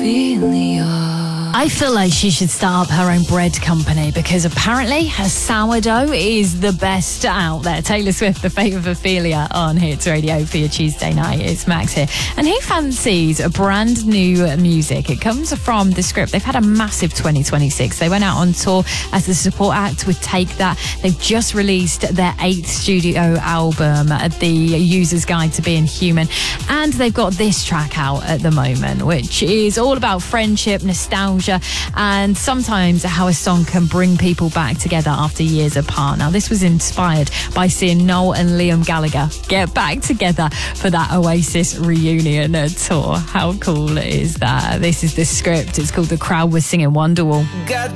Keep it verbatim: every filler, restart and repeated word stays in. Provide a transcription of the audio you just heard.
Ophelia. I feel like she should start up her own bread company because apparently her sourdough is the best out there. Taylor Swift, The Fate of Ophelia on Hits Radio for your Tuesday night. It's Max here. And who fancies a brand new music? It comes from The Script. They've had a massive twenty twenty-six. They went out on tour as the support act with Take That. They've just released their eighth studio album, The User's Guide to Being Human. And they've got this track out at the moment, which is all about friendship, nostalgia, and sometimes how a song can bring people back together after years apart. Now, this was inspired by seeing Noel and Liam Gallagher get back together for that Oasis reunion tour. How cool is that? This is The Script. It's called The Crowd Was Singing Wonderwall. Got